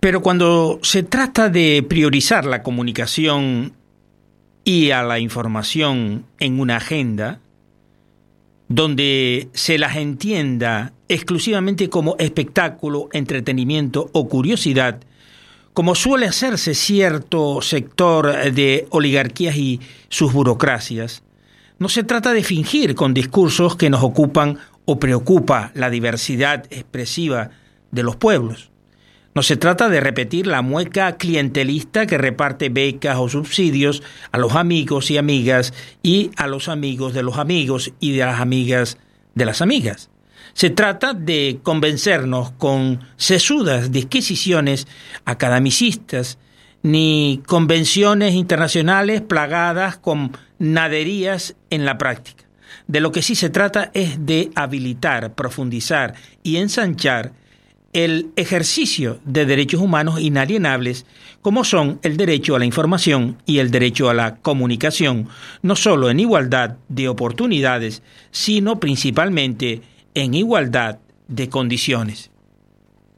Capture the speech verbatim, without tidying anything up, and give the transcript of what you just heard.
Pero cuando se trata de priorizar la comunicación y a la información en una agenda, donde se las entienda exclusivamente como espectáculo, entretenimiento o curiosidad, como suele hacerse cierto sector de oligarquías y sus burocracias, no se trata de fingir con discursos que nos ocupan o preocupa la diversidad expresiva de los pueblos. No se trata de repetir la mueca clientelista que reparte becas o subsidios a los amigos y amigas y a los amigos de los amigos y de las amigas de las amigas. Se trata de convencernos con sesudas disquisiciones academicistas ni convenciones internacionales plagadas con naderías en la práctica. De lo que sí se trata es de habilitar, profundizar y ensanchar el ejercicio de derechos humanos inalienables, como son el derecho a la información y el derecho a la comunicación, no solo en igualdad de oportunidades, sino principalmente en igualdad de condiciones.